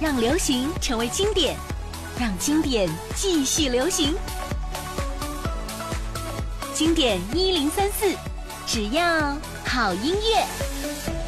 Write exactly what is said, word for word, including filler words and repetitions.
让流行成为经典，让经典继续流行。经典一零三四，只要好音乐。